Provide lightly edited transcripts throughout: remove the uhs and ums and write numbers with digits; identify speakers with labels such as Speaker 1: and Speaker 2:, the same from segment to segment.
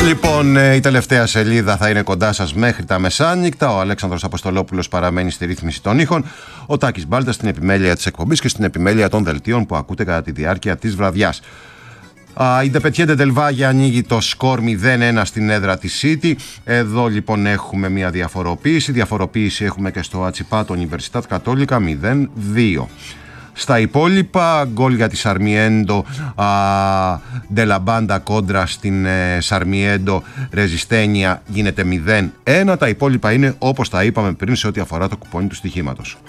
Speaker 1: Λοιπόν, η τελευταία σελίδα θα είναι κοντά σας μέχρι τα μεσάνυχτα. Ο Αλέξανδρος Αποστολόπουλος παραμένει στη ρύθμιση των ήχων. Ο Τάκης Μπάλτας στην επιμέλεια της εκπομπής και στην επιμέλεια των δελτίων που ακούτε κατά τη διάρκεια της βραδιάς. Η Ντεπετιέντε Τελβάγια ανοίγει το σκορ 0-1 στην έδρα της City. Εδώ λοιπόν έχουμε μια διαφοροποίηση. Διαφοροποίηση έχουμε και στο Ατσιπάτο Universitat Católica 0-2. Στα υπόλοιπα, γκολ για τη Σαρμιέντο, Ντελαμπάντα κόντρα στην Σαρμιέντο Ρεζιστένια γίνεται 0-1. Τα υπόλοιπα είναι όπως τα είπαμε πριν σε ό,τι αφορά το κουπόνι του στοιχήματος.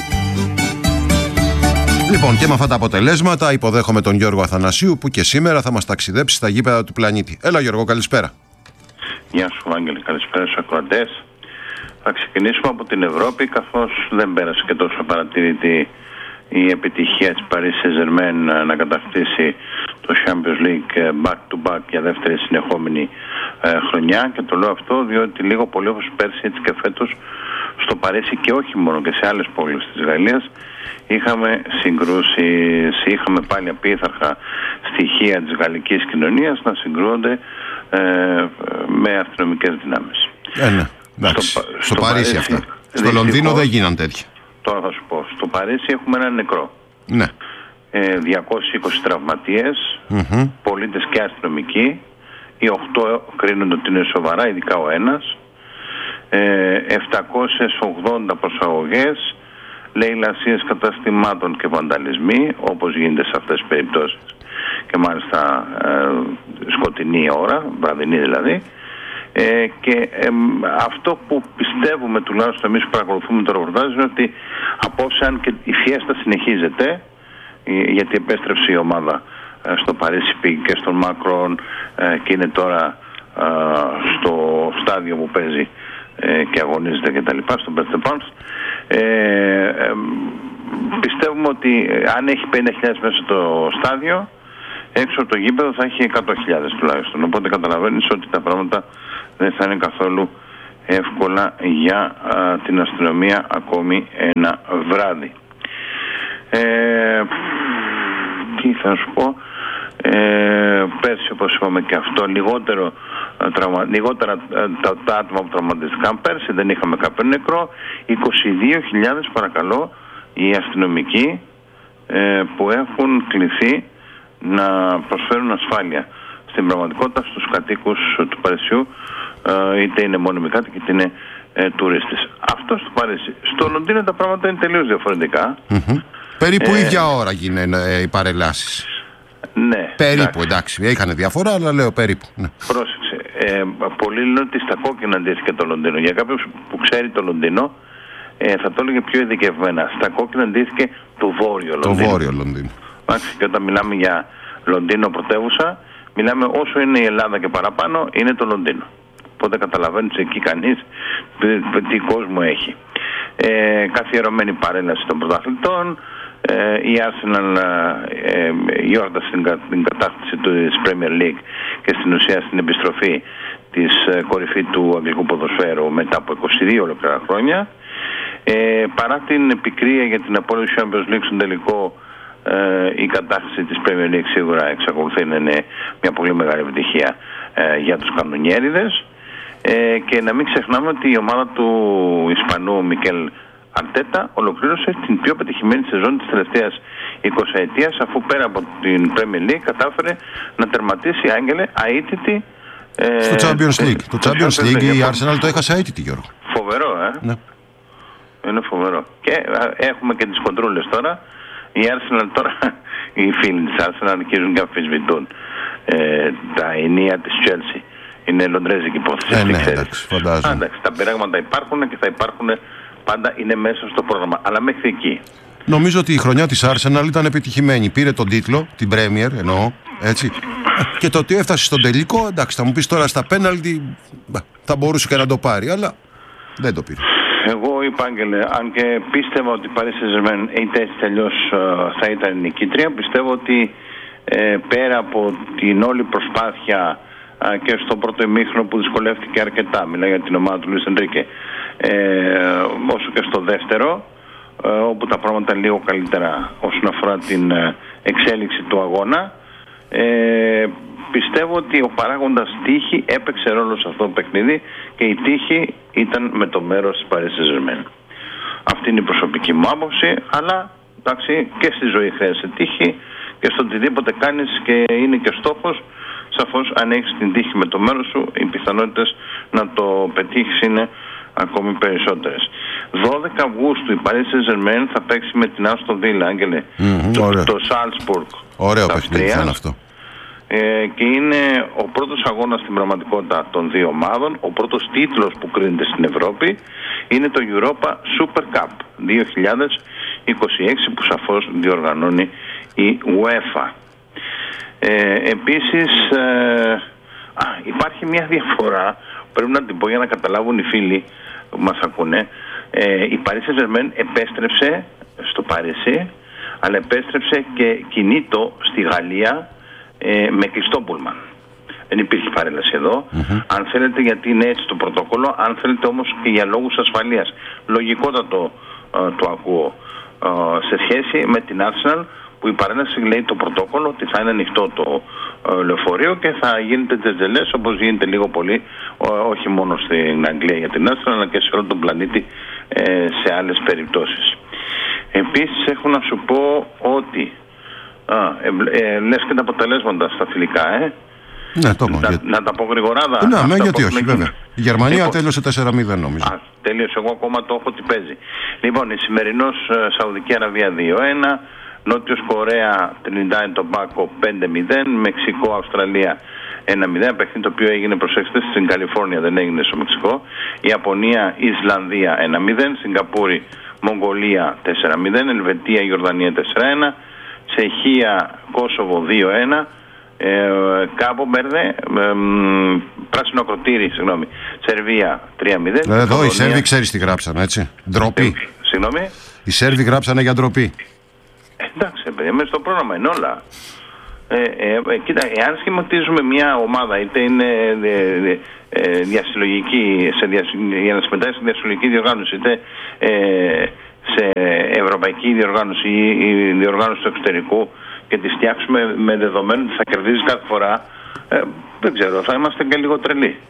Speaker 1: Λοιπόν, και με αυτά τα αποτελέσματα υποδέχομαι τον Γιώργο Αθανασίου που και σήμερα θα μας ταξιδέψει στα γήπεδα του πλανήτη. Έλα Γιώργο, καλησπέρα.
Speaker 2: Γεια σου Βάγγελη, καλησπέρα στους ακροατές. Θα ξεκινήσουμε από την Ευρώπη, καθώς δεν πέρασε και τόσο παρατηρητή η επιτυχία της Paris Saint-Germain να κατακτήσει το Champions League back to back για δεύτερη συνεχόμενη χρονιά, και το λέω αυτό διότι λίγο πολύ όπως πέρσι έτσι και φέτος στο Παρίσι και όχι μόνο και σε άλλες πόλεις της Γαλλίας είχαμε συγκρούσεις, είχαμε πάλι απίθαρχα στοιχεία της γαλλικής κοινωνίας να συγκρούονται με αστυνομικές δυνάμεις.
Speaker 1: Ναι. Στο Παρίσι αυτά. Στο Λονδίνο δεν γίναν τέτοια.
Speaker 2: Τώρα θα σου πω. Στο Παρίσι έχουμε έναν νεκρό.
Speaker 1: Ναι.
Speaker 2: 220 τραυματίες, πολίτες και αστυνομικοί. Οι 8 κρίνονται ότι είναι σοβαρά, ειδικά ο ένας. 780 προσαγωγές, λαιλασίες καταστημάτων και βανταλισμοί, όπως γίνεται σε αυτές τις περιπτώσεις. Και μάλιστα σκοτεινή ώρα, βραδινή δηλαδή. Και αυτό που πιστεύουμε τουλάχιστον εμείς που παρακολουθούμε το ρεπορτάζ είναι ότι απόψε, αν και η φιέστα συνεχίζεται, γιατί επέστρεψε η ομάδα στο Παρίσι, πήγε και στον Μακρόν και είναι τώρα στο στάδιο που παίζει και αγωνίζεται και τα λοιπά, στον Πέρτεπάνς, πιστεύουμε ότι αν έχει 50.000 μέσα το στάδιο, έξω από το γήπεδο θα έχει 100.000 τουλάχιστον. Οπότε καταλαβαίνεις ότι τα πράγματα δεν θα είναι καθόλου εύκολα για την αστυνομία ακόμη ένα βράδυ. Τι θα σου πω, πέρσι όπως είπαμε και αυτό, λιγότερα τα άτομα που τραυματίστηκαν πέρσι, δεν είχαμε κάποιο νεκρό. 22.000 παρακαλώ οι αστυνομικοί που έχουν κληθεί να προσφέρουν ασφάλεια στην πραγματικότητα στους κατοίκους του Παρισιού, είτε είναι μόνιμοι κάτοικοι είτε είναι τουρίστες. Αυτό στο Παρίσι. Στο Λονδίνο τα πράγματα είναι τελείως διαφορετικά.
Speaker 1: Περίπου ίδια ώρα γίνανε οι παρελάσεις.
Speaker 2: Ναι.
Speaker 1: Περίπου, εντάξει. Είχαν διαφορά, αλλά λέω περίπου. Ναι.
Speaker 2: Πρόσεξε. Πολλοί λένε ότι στα κόκκινα αντίστοιχε το Λονδίνο. Για κάποιους που ξέρει το Λονδίνο, θα το έλεγε πιο ειδικευμένα. Στα κόκκινα αντίστοιχε το βόρειο Λονδίνο.
Speaker 1: Το βόρειο Λονδίνο.
Speaker 2: Και όταν μιλάμε για Λονδίνο πρωτεύουσα, μιλάμε όσο είναι η Ελλάδα και παραπάνω, είναι το Λονδίνο. Οπότε καταλαβαίνεις εκεί κανείς τι κόσμο έχει. Καθιερωμένη παρέλαση των πρωταθλητών, η Arsenal γιόρτασε την κατάκτηση της Premier League και στην ουσία στην επιστροφή της κορυφή του αγγλικού ποδοσφαίρου μετά από 22 ολόκληρα χρόνια. Παρά την επικρία για την απόλυση του Champions League στον τελικό, η κατάκτηση της Premier League σίγουρα εξακολουθεί να είναι μια πολύ μεγάλη επιτυχία για τους κανονιέριδες, και να μην ξεχνάμε ότι η ομάδα του Ισπανού Μικέλ Αρτέτα ολοκλήρωσε την πιο πετυχημένη σεζόν της τελευταίας 20ετίας, αφού πέρα από την Premier League κατάφερε να τερματίσει, Άγγελε, αίτητη
Speaker 1: στο Champions League. Το Champions League η Arsenal το έχασε αίτητη, Γιώργο.
Speaker 2: Φοβερό, ναι. Είναι φοβερό. Και έχουμε και τις κοντρούλες τώρα. Η Arsenal τώρα, οι φίλοι της Arsenal αρχίζουν και αμφισβητούν τα ενία της Chelsea. Είναι λοντρέζικη υπόθεση.
Speaker 1: Ναι, εντάξει, φαντάζομαι.
Speaker 2: Εντάξει, τα πειράγματα υπάρχουν και θα υπάρχουν πάντα, είναι μέσα στο πρόγραμμα. Αλλά μέχρι εκεί.
Speaker 1: Νομίζω ότι η χρονιά της Arsenal ήταν επιτυχημένη. Πήρε τον τίτλο, την Premier, εννοώ, έτσι. Και το ότι έφτασε στον τελικό, εντάξει, θα μου πεις τώρα στα πέναλτι, θα μπορούσε και να το πάρει, αλλά δεν το πήρε.
Speaker 2: Εγώ είπα, Άγγελε, αν και πίστευα ότι η Paris Saint-Germain είτε έτσι τελειώς θα ήταν νικήτρια, πιστεύω ότι πέρα από την όλη προσπάθεια και στο πρώτο ημίχρονο που δυσκολεύτηκε αρκετά, μιλάει για την ομάδα του Λουίς Ενρίκε, όσο και στο δεύτερο, όπου τα πράγματα λίγο καλύτερα όσον αφορά την εξέλιξη του αγώνα, πιστεύω ότι ο παράγοντας τύχη έπαιξε ρόλο σε αυτό το παιχνίδι και η τύχη ήταν με το μέρος της Paris Saint-Germain. Αυτή είναι η προσωπική μου άποψη, αλλά εντάξει, και στη ζωή χρειάζεται τύχη και στο οτιδήποτε κάνεις και είναι και στόχος, σαφώς αν έχεις την τύχη με το μέρος σου, οι πιθανότητες να το πετύχεις είναι ακόμη περισσότερες. 12 Αυγούστου η Paris Saint-Germain θα παίξει με την Aston Villa, Άγγελε, το Salzburg.
Speaker 1: Ωραίο παιχνίδι είναι αυτό.
Speaker 2: Και είναι ο πρώτος αγώνας στην πραγματικότητα των δύο ομάδων. Ο πρώτος τίτλος που κρίνεται στην Ευρώπη είναι το Europa Super Cup 2026 που σαφώς διοργανώνει η UEFA. Επίσης υπάρχει μια διαφορά, πρέπει να την πω για να καταλάβουν οι φίλοι που μας ακούνε. Η Paris Saint-Germain επέστρεψε στο Παρίσι, αλλά επέστρεψε και κινήτο στη Γαλλία με κλειστό πούλμαν. Δεν υπήρχε παρέλαση εδώ. Αν θέλετε, γιατί είναι έτσι το πρωτόκολλο, αν θέλετε όμως και για λόγους ασφαλείας. Λογικότατο το ακούω σε σχέση με την Arsenal, που η παρέλαση λέει το πρωτόκολλο ότι θα είναι ανοιχτό το λεωφορείο και θα γίνεται τζετζελές όπως γίνεται λίγο πολύ, όχι μόνο στην Αγγλία για την Arsenal, αλλά και σε όλο τον πλανήτη σε άλλες περιπτώσεις. Επίσης έχω να σου πω ότι λες και τα αποτελέσματα στα φιλικά,
Speaker 1: Ναι, το πω.
Speaker 2: Να τα πω γρηγοράδα.
Speaker 1: Ναι, γιατί όχι, βέβαια. Η Γερμανία τέλειωσε 4-0 νομίζω.
Speaker 2: Τέλειωσε, εγώ ακόμα το έχω ότι παίζει. Λοιπόν, η σημερινός Σαουδική Αραβία 2-1, Νότιος Κορέα Τρινιντάδ και Τομπάκο 5-0, Μεξικό Αυστραλία 1-0, παιχνίδι το οποίο έγινε, προσέξτε, στην Καλιφόρνια, δεν έγινε στο Μεξικό. Ιαπωνία Ισλανδία 1-0, Σιγκαπούρη Μογγολία 4-0, Ελβετία Ιορδανία 4-1, Τσεχία Κόσοβο 2-1, Κάπο Μπέρδε, Πράσινο Ακροτήρι, συγγνώμη, Σερβία 3-0.
Speaker 1: Εδώ οι Σέρβοι ξέρεις τι γράψανε, έτσι. Ντροπή.
Speaker 2: Συγγνώμη.
Speaker 1: Οι Σέρβοι γράψανε για ντροπή.
Speaker 2: Εντάξει, παιδιά, μέσα στο πρόγραμμα είναι όλα. Κοίτα, εάν σχηματίζουμε μια ομάδα, είτε είναι διασυλλογική, για να συμμετάσχει σε διασυλλογική διοργάνωση, είτε σε ευρωπαϊκή διοργάνωση ή διοργάνωση του εξωτερικού, και τη φτιάξουμε με δεδομένο ότι θα κερδίζει κάθε φορά, δεν ξέρω, θα είμαστε και λίγο τρελοί.